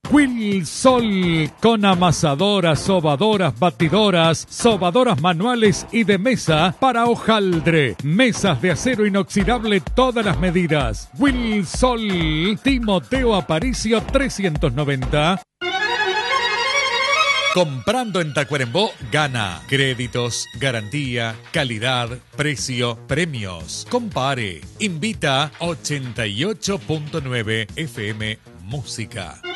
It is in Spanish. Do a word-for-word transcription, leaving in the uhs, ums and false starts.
Wilsol, con amasadoras, sobadoras, batidoras, sobadoras manuales y de mesa para hojaldre. Mesas de acero inoxidable todas las medidas. Wilsol, Timoteo Aparicio trescientos noventa. Comprando en Tacuarembó, gana. Créditos, garantía, calidad, precio, premios. Compare. Invita ochenta y ocho punto nueve F M Música.